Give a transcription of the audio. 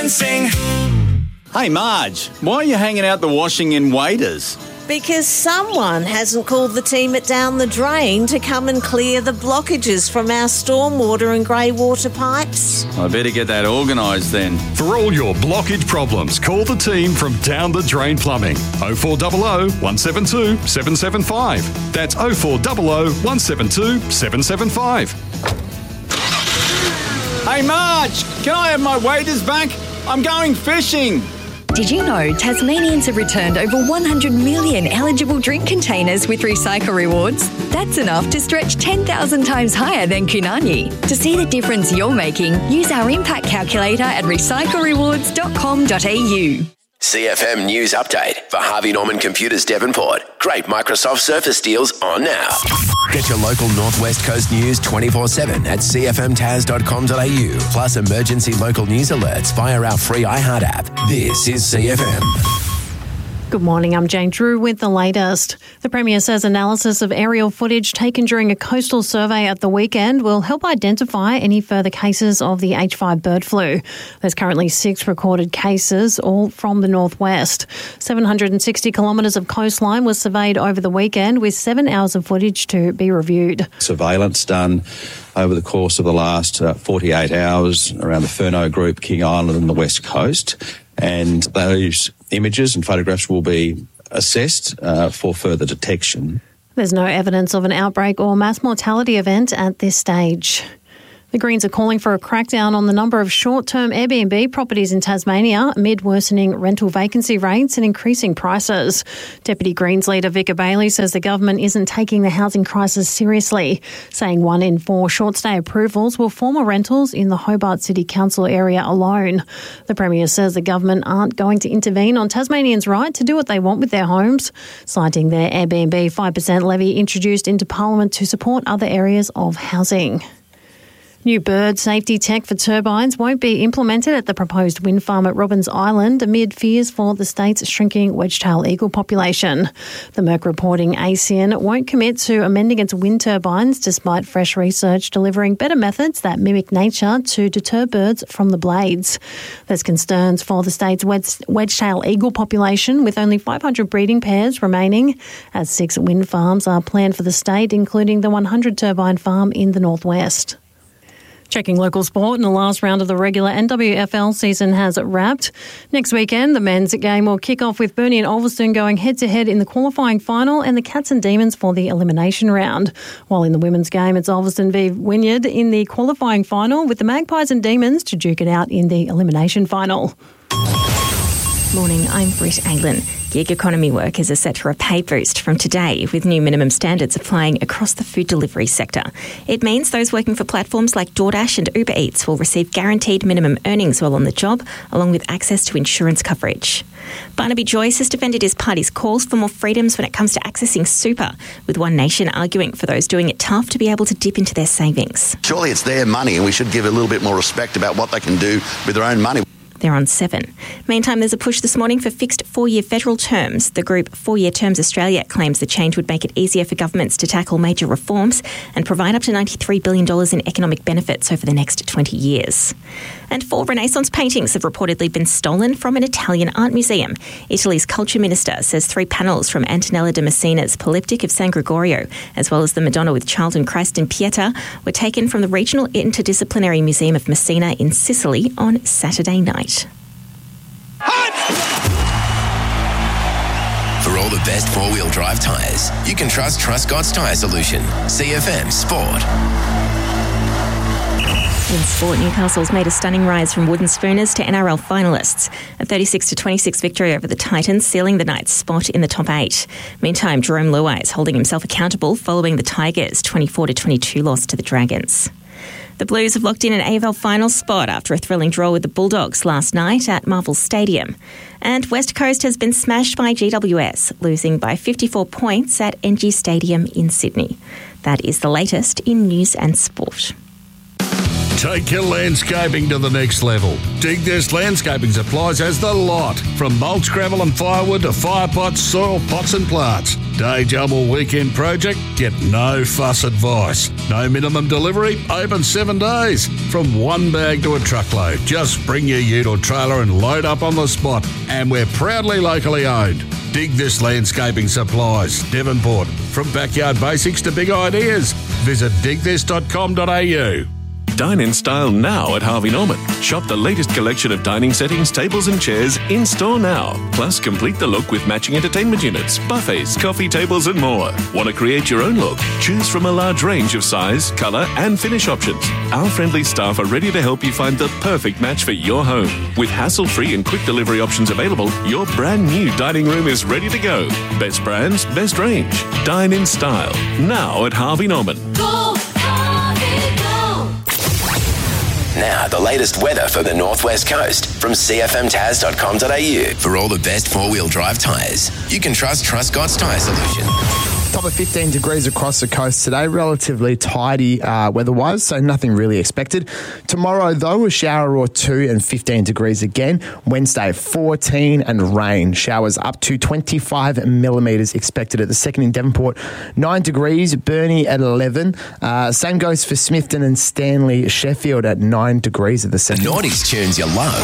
sing. Hey Marge, why are you hanging out the washing in Waders? Because someone hasn't called the team at Down the Drain to come and clear the blockages from our stormwater and grey water pipes. I better get that organised then. For all your blockage problems, call the team from Down the Drain Plumbing. 0400 172 775. That's 0400 172 775. Hey Marge, can I have my waders back? I'm going fishing. Did you know Tasmanians have returned over 100 million eligible drink containers with Recycle Rewards? That's enough to stretch 10,000 times higher than Kunani. To see the difference you're making, use our impact calculator at recyclerewards.com.au. CFM News Update for Harvey Norman Computers Devonport. Great Microsoft Surface deals on now. Get your local Northwest Coast news 24/7 at cfmtaz.com.au. Plus emergency local news alerts via our free iHeart app. This is CFM. Good morning, I'm Jane Drew with the latest. The Premier says analysis of aerial footage taken during a coastal survey at the weekend will help identify any further cases of the H5 bird flu. There's currently 6 recorded cases, all from the northwest. 760 kilometres of coastline was surveyed over the weekend, with 7 hours of footage to be reviewed. Surveillance done over the course of the last 48 hours around the Furneaux Group, King Island and the West Coast. And those images and photographs will be assessed for further detection. There's no evidence of an outbreak or mass mortality event at this stage. The Greens are calling for a crackdown on the number of short-term Airbnb properties in Tasmania amid worsening rental vacancy rates and increasing prices. Deputy Greens leader Vicar Bailey says the government isn't taking the housing crisis seriously, saying 1 in 4 short-stay approvals were former rentals in the Hobart City Council area alone. The Premier says the government aren't going to intervene on Tasmanians' right to do what they want with their homes, citing their Airbnb 5% levy introduced into Parliament to support other areas of housing. New bird safety tech for turbines won't be implemented at the proposed wind farm at Robbins Island amid fears for the state's shrinking wedge-tailed eagle population. The Merck reporting ASEAN won't commit to amending its wind turbines despite fresh research delivering better methods that mimic nature to deter birds from the blades. There's concerns for the state's wedge-tailed eagle population, with only 500 breeding pairs remaining, as 6 wind farms are planned for the state, including the 100-turbine farm in the northwest. Checking local sport, in the last round of the regular NWFL season has wrapped. Next weekend, the men's game will kick off with Burnie and Ulverston going head-to-head in the qualifying final and the Cats and Demons for the elimination round. While in the women's game, it's Ulverston v Wynyard in the qualifying final, with the Magpies and Demons to duke it out in the elimination final. Morning, I'm Britt Aylin. Gig economy workers are set for a pay boost from today, with new minimum standards applying across the food delivery sector. It means those working for platforms like DoorDash and Uber Eats will receive guaranteed minimum earnings while on the job, along with access to insurance coverage. Barnaby Joyce has defended his party's calls for more freedoms when it comes to accessing super, with One Nation arguing for those doing it tough to be able to dip into their savings. Surely it's their money and we should give a little bit more respect about what they can do with their own money. They're on 7. Meantime, there's a push this morning for fixed 4-year federal terms. The group 4-Year Terms Australia claims the change would make it easier for governments to tackle major reforms and provide up to $93 billion in economic benefits over the next 20 years. And 4 Renaissance paintings have reportedly been stolen from an Italian art museum. Italy's culture minister says 3 panels from Antonella de Messina's Polyptych of San Gregorio, as well as the Madonna with Child and Christ in Pieta, were taken from the Regional Interdisciplinary Museum of Messina in Sicily on Saturday night. For all the best 4-wheel drive tyres, you can trust Truscott's Tyre Solution. CFM Sport. In sport, Newcastle's made a stunning rise from wooden spooners to NRL finalists. A 36-26 victory over the Titans, sealing the Knights' spot in the top 8. Meantime, Jerome Luai is holding himself accountable following the Tigers' 24-22 loss to the Dragons. The Blues have locked in an AFL final spot after a thrilling draw with the Bulldogs last night at Marvel Stadium. And West Coast has been smashed by GWS, losing by 54 points at NG Stadium in Sydney. That is the latest in news and sport. Take your landscaping to the next level. Dig This Landscaping Supplies has the lot. From mulch, gravel and firewood to fire pots, soil pots and plants. Day job or weekend project? Get no fuss advice. No minimum delivery, open 7 days. From one bag to a truckload. Just bring your ute or trailer and load up on the spot. And we're proudly locally owned. Dig This Landscaping Supplies, Devonport. From backyard basics to big ideas. Visit digthis.com.au. Dine in style now at Harvey Norman. Shop the latest collection of dining settings, tables and chairs in store now. Plus, complete the look with matching entertainment units, buffets, coffee tables and more. Want to create your own look? Choose from a large range of size, colour and finish options. Our friendly staff are ready to help you find the perfect match for your home. With hassle-free and quick delivery options available, your brand new dining room is ready to go. Best brands, best range. Dine in style now at Harvey Norman. Now, the latest weather for the Northwest Coast from cfmtaz.com.au. For all the best four-wheel drive tyres, you can trust Truscott's Tyre Solution. Top of 15 degrees across the coast today, relatively tidy weather-wise, so nothing really expected. Tomorrow, though, a shower or two and 15 degrees again. Wednesday, 14 and rain. Showers up to 25 millimetres expected at the second in Devonport. 9 degrees, Burnie at 11. Same goes for Smithton and Stanley Sheffield at 9 degrees at the second. The Naughties tunes you love.